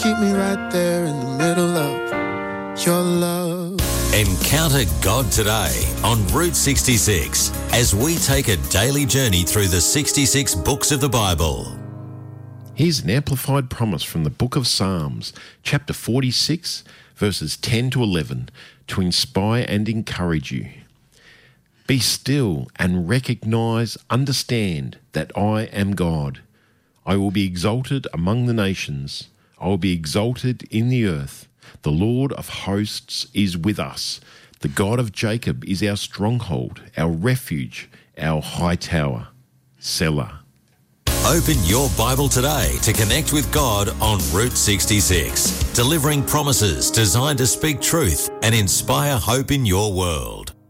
Keep me right there in the middle of your love. Encounter God today on Route 66 as we take a daily journey through the 66 books of the Bible. Here's an amplified promise from the book of Psalms, chapter 46, verses 10 to 11, to inspire and encourage you. Be still and recognize, understand that I am God. I will be exalted among the nations. I will be exalted in the earth. The Lord of hosts is with us. The God of Jacob is our stronghold, our refuge, our high tower. Selah. Open your Bible today to connect with God on Route 66, delivering promises designed to speak truth and inspire hope in your world.